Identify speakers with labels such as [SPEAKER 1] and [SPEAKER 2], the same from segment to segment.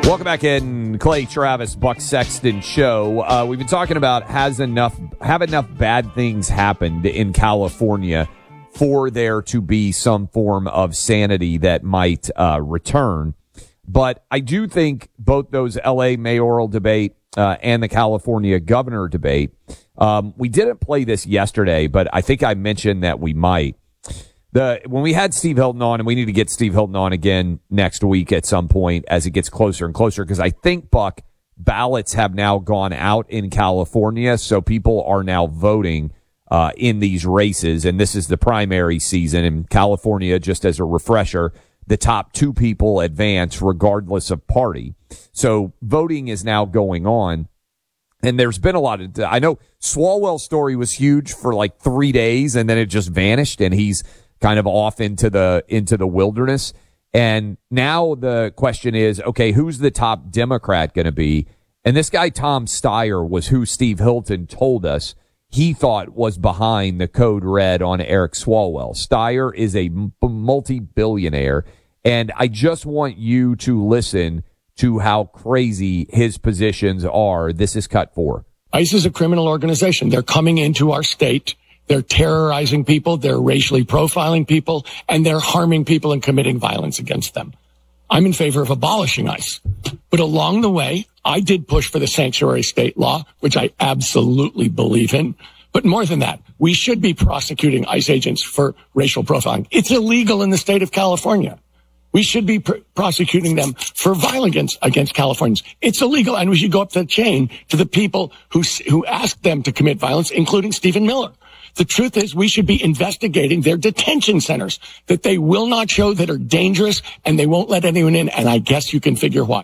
[SPEAKER 1] Welcome back in, Clay Travis, Buck Sexton Show. We've been talking about have enough bad things happened in California for there to be some form of sanity that might return. But I do think both those L.A. mayoral debate and the California governor debate, we didn't play this yesterday, but I think I mentioned that we might. When we had Steve Hilton on, and we need to get Steve Hilton on again next week at some point as it gets closer and closer, because I think, Buck, ballots have now gone out in California, so people are now voting in these races, and this is the primary season in California. Just as a refresher, the top two people advance regardless of party. So voting is now going on. And there's been a lot of, I know Swalwell's story was huge for like 3 days, and then it just vanished, and he's kind of off into the wilderness. And now the question is, okay, who's the top Democrat going to be? And this guy, Tom Steyer, was who Steve Hilton told us he thought was behind the code red on Eric Swalwell. Steyer is a multi-billionaire, and I just want you to listen to how crazy his positions are. This is Cut 4.
[SPEAKER 2] ICE is a criminal organization. They're coming into our state. They're terrorizing people, they're racially profiling people, and they're harming people and committing violence against them. I'm in favor of abolishing ICE. But along the way, I did push for the sanctuary state law, which I absolutely believe in. But more than that, we should be prosecuting ICE agents for racial profiling. It's illegal in the state of California. We should be prosecuting them for violence against Californians. It's illegal, and we should go up the chain to the people who asked them to commit violence, including Stephen Miller. The truth is we should be investigating their detention centers that they will not show that are dangerous, and they won't let anyone in. And I guess you can figure why.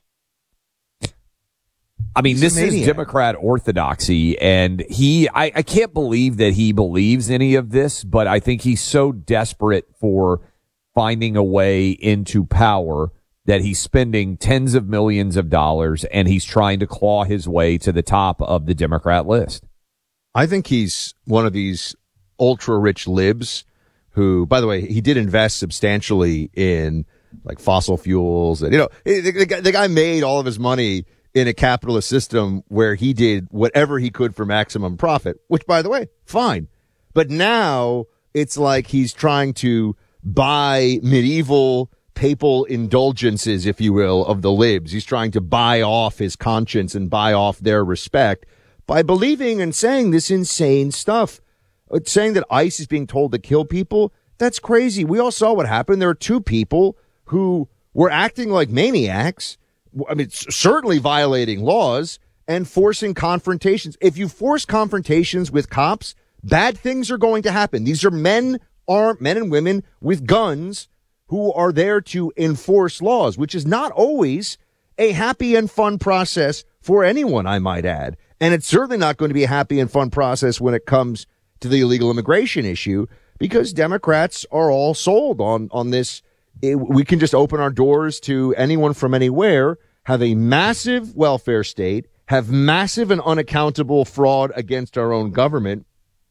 [SPEAKER 1] I mean, this is Democrat orthodoxy, and I can't believe that he believes any of this, but I think he's so desperate for finding a way into power that he's spending tens of millions of dollars, and he's trying to claw his way to the top of the Democrat list.
[SPEAKER 3] I think he's one of these ultra-rich libs who, by the way, he did invest substantially in like fossil fuels. And, the guy made all of his money in a capitalist system where he did whatever he could for maximum profit, which, by the way, fine. But now it's like he's trying to buy medieval papal indulgences, if you will, of the libs. He's trying to buy off his conscience and buy off their respect by believing and saying this insane stuff. Saying that ICE is being told to kill people, that's crazy. We all saw what happened. There are two people who were acting like maniacs. I mean, certainly violating laws and forcing confrontations. If you force confrontations with cops, bad things are going to happen. These are men and women with guns who are there to enforce laws, which is not always a happy and fun process for anyone, I might add. And it's certainly not going to be a happy and fun process when it comes to the illegal immigration issue, because Democrats are all sold on this. We can just open our doors to anyone from anywhere, have a massive welfare state, have massive and unaccountable fraud against our own government,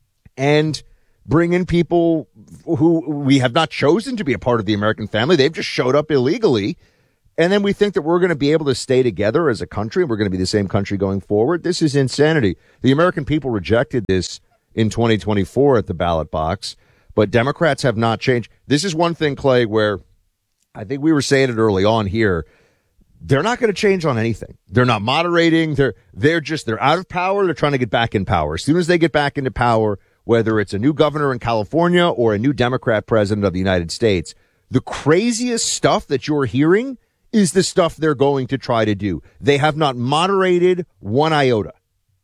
[SPEAKER 3] and bring in people who we have not chosen to be a part of the American family. They've just showed up illegally. And then we think that we're going to be able to stay together as a country. We're going to be the same country going forward. This is insanity. The American people rejected this in 2024 at the ballot box, but Democrats have not changed. This is one thing, Clay, where I think we were saying it early on here. They're not going to change on anything. They're not moderating. They're out of power. They're trying to get back in power. As soon as they get back into power, whether it's a new governor in California or a new Democrat president of the United States, the craziest stuff that you're hearing is the stuff they're going to try to do. They have not moderated one iota.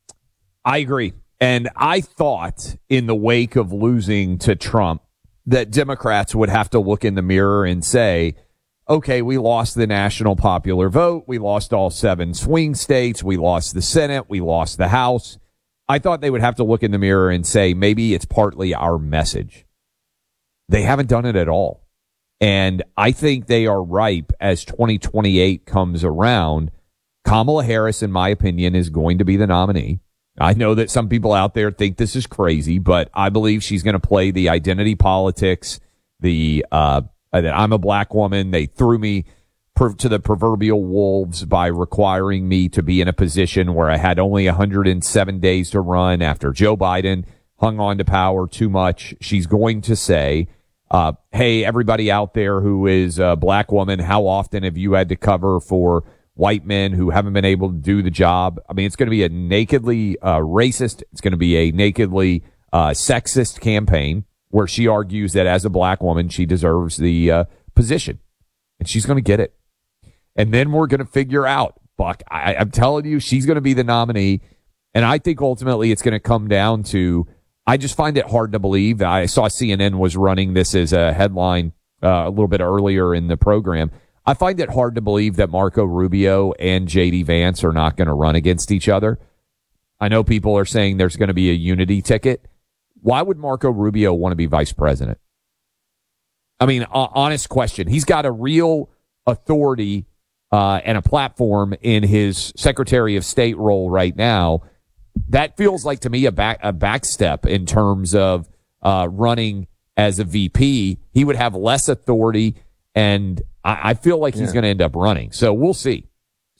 [SPEAKER 1] I agree. And I thought in the wake of losing to Trump that Democrats would have to look in the mirror and say, okay, we lost the national popular vote. We lost all 7 swing states. We lost the Senate. We lost the House. I thought they would have to look in the mirror and say, maybe it's partly our message. They haven't done it at all. And I think they are ripe as 2028 comes around. Kamala Harris, in my opinion, is going to be the nominee. I know that some people out there think this is crazy, but I believe she's going to play the identity politics, that I'm a black woman. They threw me to the proverbial wolves by requiring me to be in a position where I had only 107 days to run after Joe Biden hung on to power too much. She's going to say, hey, everybody out there who is a black woman, how often have you had to cover for white men who haven't been able to do the job? I mean, it's going to be a nakedly racist. It's going to be a nakedly sexist campaign where she argues that as a black woman, she deserves the position. And she's going to get it. And then we're going to figure out, Buck, I'm telling you, she's going to be the nominee. And I think ultimately it's going to come down to, I just find it hard to believe. I saw CNN was running this as a headline a little bit earlier in the program. I find it hard to believe that Marco Rubio and J.D. Vance are not going to run against each other. I know people are saying there's going to be a unity ticket. Why would Marco Rubio want to be vice president? I mean, honest question. He's got a real authority and a platform in his Secretary of State role right now. That feels like to me a backstep in terms of running as a VP. He would have less authority, and I feel like he's going to end up running. So we'll see.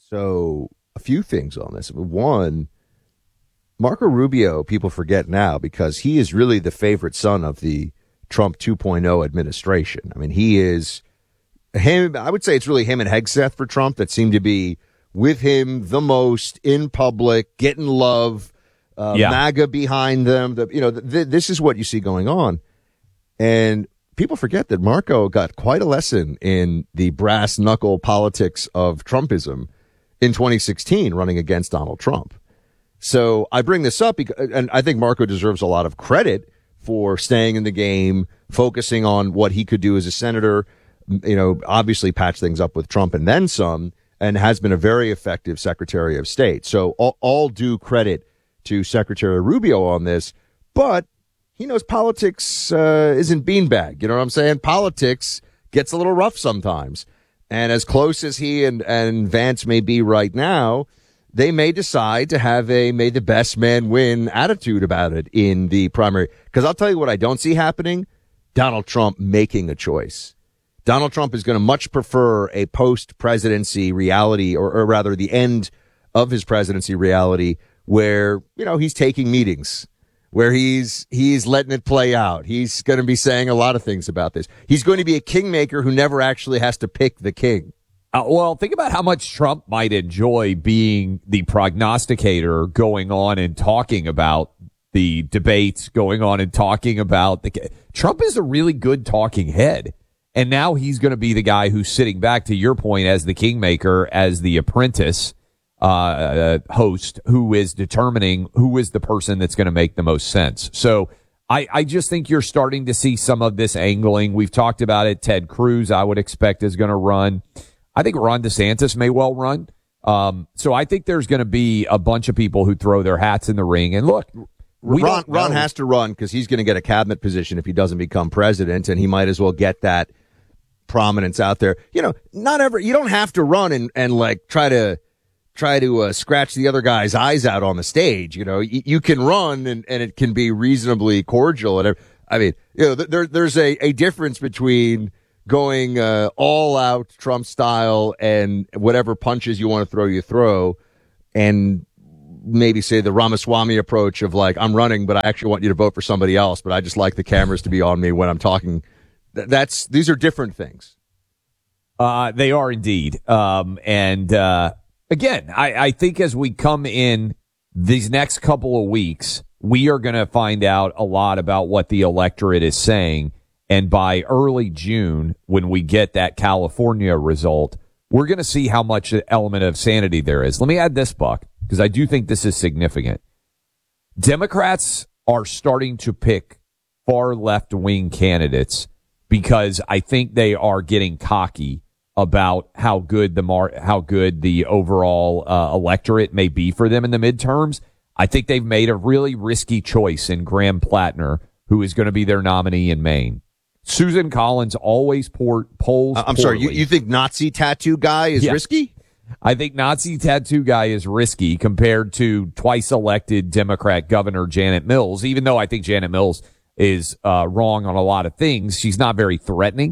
[SPEAKER 1] So
[SPEAKER 3] a few things on this. One, Marco Rubio, people forget now because he is really the favorite son of the Trump 2.0 administration. I mean, he is him. I would say it's really him and Hegseth for Trump that seem to be with him the most in public, getting love, MAGA behind them. This is what you see going on. And people forget that Marco got quite a lesson in the brass knuckle politics of Trumpism in 2016, running against Donald Trump. So I bring this up because, and I think Marco deserves a lot of credit for staying in the game, focusing on what he could do as a senator, obviously patch things up with Trump and then some, and has been a very effective Secretary of State. So all due credit to Secretary Rubio on this, but he knows politics isn't beanbag. You know what I'm saying? Politics gets a little rough sometimes. And as close as he and Vance may be right now, they may decide to have a may the best man win attitude about it in the primary. Because I'll tell you what I don't see happening, Donald Trump making a choice. Donald Trump is going to much prefer a post-presidency reality, or rather the end of his presidency reality, where, he's taking meetings, where he's letting it play out. He's going to be saying a lot of things about this. He's going to be a kingmaker who never actually has to pick the king.
[SPEAKER 1] Well, think about how much Trump might enjoy being the prognosticator, going on and talking about the debates, going on and talking about Trump is a really good talking head. And now he's going to be the guy who's sitting back, to your point, as the kingmaker, as the apprentice host, who is determining who is the person that's going to make the most sense. So I just think you're starting to see some of this angling. We've talked about it. Ted Cruz, I would expect, is going to run. I think Ron DeSantis may well run. So I think there's going to be a bunch of people who throw their hats in the ring. And look,
[SPEAKER 3] Ron has to run because he's going to get a cabinet position if he doesn't become president, and he might as well get that prominence out there. You don't have to run and like try to scratch the other guy's eyes out on the stage. You can run and it can be reasonably cordial. And I mean, there's a difference between going all out Trump style and whatever punches you want to throw, you throw, and maybe say the Ramaswamy approach of like, I'm running, but I actually want you to vote for somebody else, but I just like the cameras to be on me when I'm talking. These are different things.
[SPEAKER 1] They are indeed. Again, I think as we come in these next couple of weeks, we are going to find out a lot about what the electorate is saying. And by early June, when we get that California result, we're going to see how much element of sanity there is. Let me add this, Buck, because I do think this is significant. Democrats are starting to pick far left-wing candidates because I think they are getting cocky about how good the overall electorate may be for them in the midterms. I think they've made a really risky choice in Graham Plattner, who is going to be their nominee in Maine. Susan Collins always polls.
[SPEAKER 3] I'm sorry, you think Nazi tattoo guy is risky?
[SPEAKER 1] I think Nazi tattoo guy is risky compared to twice elected Democrat Governor Janet Mills, even though I think Janet Mills is wrong on a lot of things. She's not very threatening.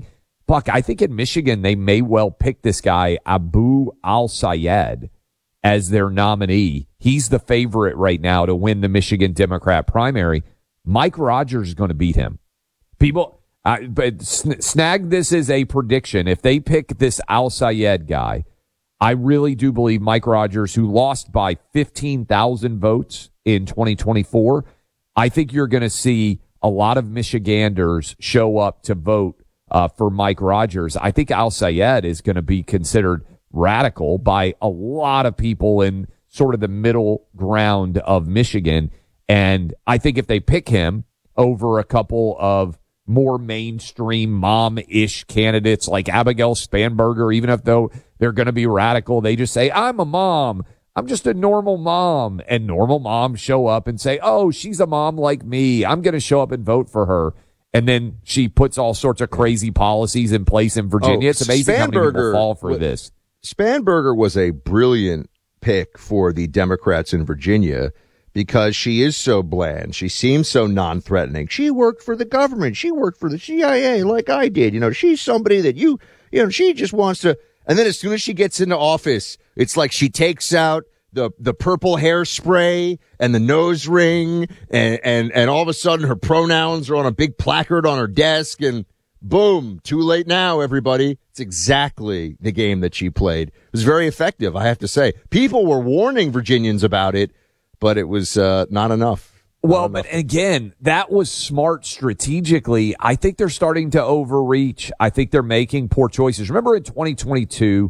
[SPEAKER 1] Buck, I think in Michigan, they may well pick this guy, Abu al-Sayed, as their nominee. He's the favorite right now to win the Michigan Democrat primary. Mike Rogers is going to beat him. People, but snag this as a prediction. If they pick this al-Sayed guy, I really do believe Mike Rogers, who lost by 15,000 votes in 2024, I think you're going to see a lot of Michiganders show up to vote for Mike Rogers. I think al-Sayed is going to be considered radical by a lot of people in sort of the middle ground of Michigan. And I think if they pick him over a couple of more mainstream mom-ish candidates like Abigail Spanberger, even if though they're going to be radical, they just say, I'm a mom. I'm just a normal mom. And normal moms show up and say, oh, she's a mom like me. I'm going to show up and vote for her. And then she puts all sorts of crazy policies in place in Virginia. It's amazing how many people fall for this.
[SPEAKER 3] Spanberger was a brilliant pick for the Democrats in Virginia because she is so bland. She seems so non-threatening. She worked for the government. She worked for the CIA like I did. You know, she's somebody that she just wants to. And then as soon as she gets into office, it's like she takes out the purple hairspray and the nose ring and all of a sudden her pronouns are on a big placard on her desk and boom, too late now, everybody. It's exactly the game that she played. It was very effective, I have to say. People were warning Virginians about it, but it was not enough.
[SPEAKER 1] Well, but again, that was smart strategically. I think they're starting to overreach. I think they're making poor choices. Remember in 2022,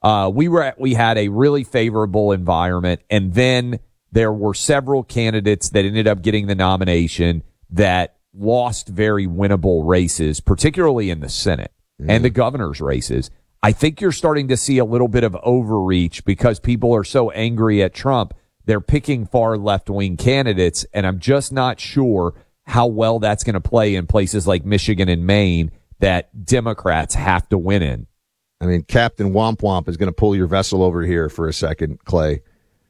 [SPEAKER 1] we had a really favorable environment, and then there were several candidates that ended up getting the nomination that lost very winnable races, particularly in the Senate and the governor's races. I think you're starting to see a little bit of overreach because people are so angry at Trump. They're picking far left-wing candidates, and I'm just not sure how well that's going to play in places like Michigan and Maine that Democrats have to win in.
[SPEAKER 3] I mean, Captain Womp Womp is going to pull your vessel over here for a second, Clay.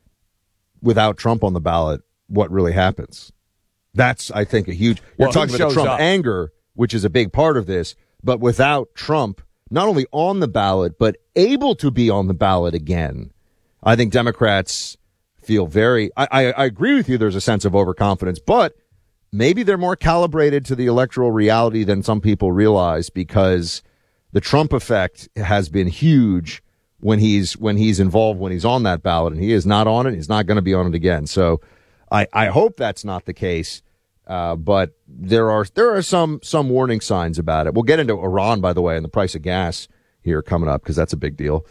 [SPEAKER 3] Without Trump on the ballot, what really happens? That's, I think, a huge... You're talking about the Trump anger, which is a big part of this, but without Trump, not only on the ballot, but able to be on the ballot again, I think Democrats feel very... I agree with you, there's a sense of overconfidence, but maybe they're more calibrated to the electoral reality than some people realize because the Trump effect has been huge when he's involved, when he's on that ballot, and he is not on it. He's not going to be on it again. So I hope that's not the case. But there are some warning signs about it. We'll get into Iran, by the way, and the price of gas here coming up because that's a big deal.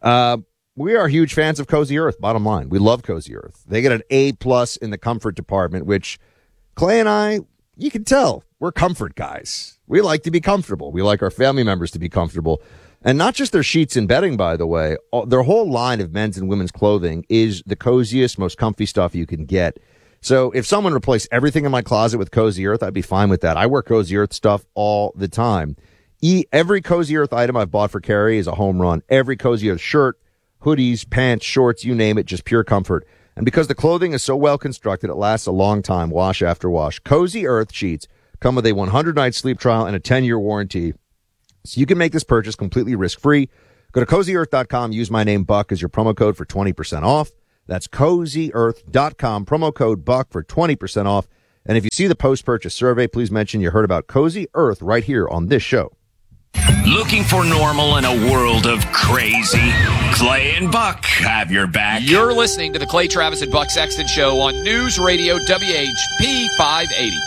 [SPEAKER 3] We are huge fans of Cozy Earth. Bottom line, we love Cozy Earth. They get an A+ in the comfort department, which Clay and I, you can tell, we're comfort guys. We like to be comfortable. We like our family members to be comfortable. And not just their sheets and bedding, by the way. Their whole line of men's and women's clothing is the coziest, most comfy stuff you can get. So if someone replaced everything in my closet with Cozy Earth, I'd be fine with that. I wear Cozy Earth stuff all the time. Every Cozy Earth item I've bought for Carrie is a home run. Every Cozy Earth shirt, hoodies, pants, shorts, you name it, just pure comfort. And because the clothing is so well constructed, it lasts a long time, wash after wash. Cozy Earth sheets come with a 100-night sleep trial and a 10-year warranty. So you can make this purchase completely risk-free. Go to CozyEarth.com. Use my name, Buck, as your promo code for 20% off. That's CozyEarth.com. Promo code Buck for 20% off. And if you see the post-purchase survey, please mention you heard about Cozy Earth right here on this show.
[SPEAKER 4] Looking for normal in a world of crazy? Clay and Buck have your back.
[SPEAKER 1] You're listening to the Clay Travis and Buck Sexton Show on News Radio WHP 580.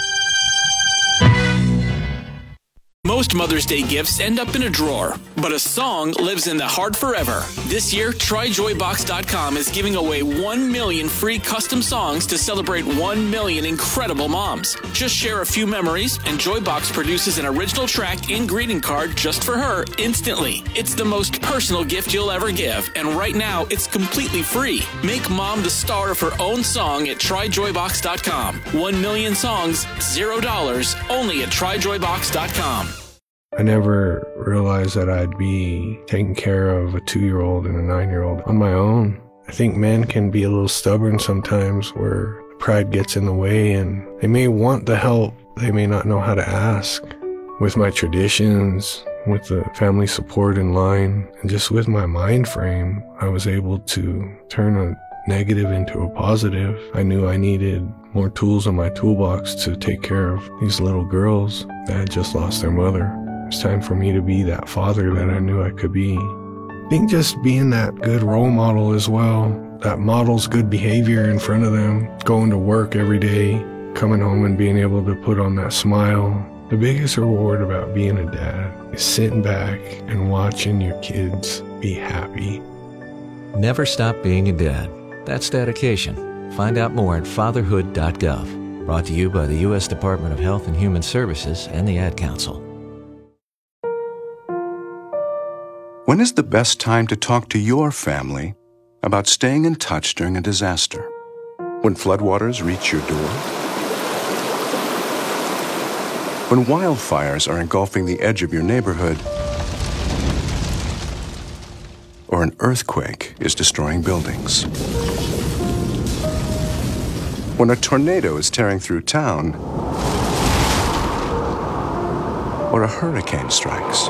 [SPEAKER 5] Most Mother's Day gifts end up in a drawer, but a song lives in the heart forever. This year, TryJoyBox.com is giving away 1 million free custom songs to celebrate 1 million incredible moms. Just share a few memories, and Joybox produces an original track and greeting card just for her instantly. It's the most personal gift you'll ever give, and right now, it's completely free. Make mom the star of her own song at TryJoyBox.com. 1 million songs, $0, only at TryJoyBox.com.
[SPEAKER 6] I never realized that I'd be taking care of a 2-year-old and a 9-year-old on my own. I think men can be a little stubborn sometimes where pride gets in the way and they may want the help. They may not know how to ask. With my traditions, with the family support in line, and just with my mind frame, I was able to turn a negative into a positive. I knew I needed more tools in my toolbox to take care of these little girls that had just lost their mother. It's time for me to be that father that I knew I could be. I think just being that good role model as well, that models good behavior in front of them, going to work every day, coming home and being able to put on that smile. The biggest reward about being a dad is sitting back and watching your kids be happy.
[SPEAKER 7] Never stop being a dad. That's dedication. Find out more at fatherhood.gov. Brought to you by the U.S. Department of Health and Human Services and the Ad Council.
[SPEAKER 8] When is the best time to talk to your family about staying in touch during a disaster? When floodwaters reach your door? When wildfires are engulfing the edge of your neighborhood? Or an earthquake is destroying buildings? When a tornado is tearing through town? Or a hurricane strikes?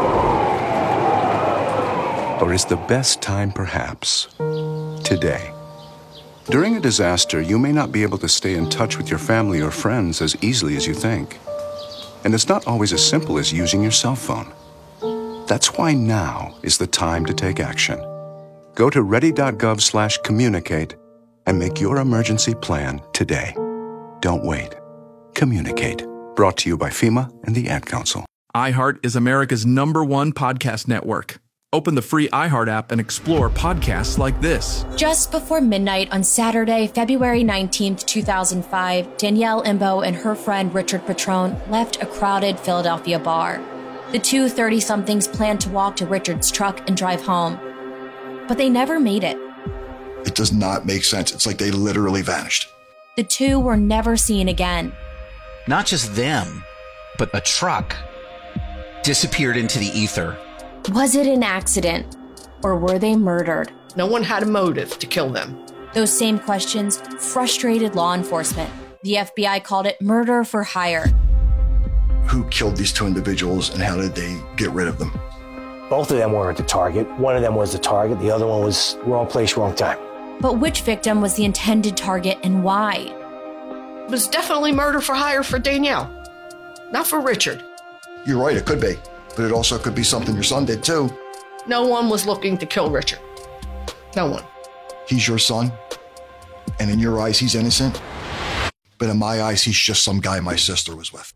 [SPEAKER 8] Or is the best time perhaps today? During a disaster, you may not be able to stay in touch with your family or friends as easily as you think. And it's not always as simple as using your cell phone. That's why now is the time to take action. Go to ready.gov/communicate and make your emergency plan today. Don't wait. Communicate. Brought to you by FEMA and the Ad Council.
[SPEAKER 9] iHeart is America's #1 podcast network. Open the free iHeart app and explore podcasts like this.
[SPEAKER 10] Just before midnight on Saturday, February 19th, 2005, Danielle Imbo and her friend Richard Petrone left a crowded Philadelphia bar. The two 30-somethings planned to walk to Richard's truck and drive home, but they never made it.
[SPEAKER 11] It does not make sense. It's like they literally vanished.
[SPEAKER 10] The two were never seen again.
[SPEAKER 12] Not just them, but a truck disappeared into the ether.
[SPEAKER 10] Was it an accident, or were they murdered?
[SPEAKER 13] No one had a motive to kill them.
[SPEAKER 10] Those same questions frustrated law enforcement. The FBI called it murder for hire.
[SPEAKER 11] Who killed these two individuals and how did they get rid of them?
[SPEAKER 14] Both of them weren't the target. One of them was the target. The other one was wrong place, wrong time.
[SPEAKER 10] But which victim was the intended target and why?
[SPEAKER 13] It was definitely murder for hire for Danielle, not for Richard.
[SPEAKER 11] You're right, it could be. But it also could be something your son did too.
[SPEAKER 13] No one was looking to kill Richard. No one.
[SPEAKER 11] He's your son, and in your eyes, he's innocent. But in my eyes, he's just some guy my sister was with.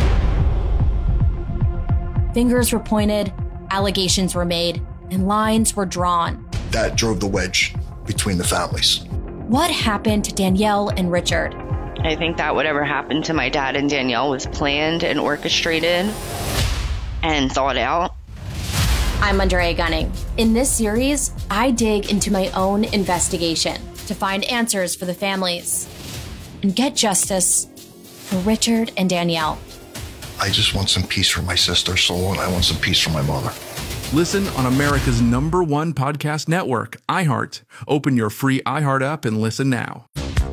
[SPEAKER 10] Fingers were pointed, allegations were made, and lines were drawn.
[SPEAKER 11] That drove the wedge between the families.
[SPEAKER 10] What happened to Danielle and Richard?
[SPEAKER 15] I think that whatever happened to my dad and Danielle was planned and orchestrated and thought out.
[SPEAKER 10] I'm Andrea Gunning. In this series, I dig into my own investigation to find answers for the families and get justice for Richard and Danielle.
[SPEAKER 11] I just want some peace for my sister's soul, and I want some peace for my mother.
[SPEAKER 9] Listen on America's #1 podcast network, iHeart. Open your free iHeart app and listen now.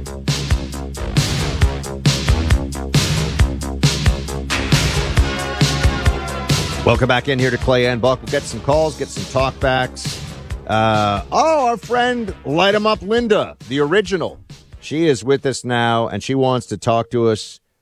[SPEAKER 3] Welcome back in here to Clay and Buck. We'll get some calls, get some talkbacks. Our friend Light 'em Up Linda, the original. She is with us now, and she wants to talk to us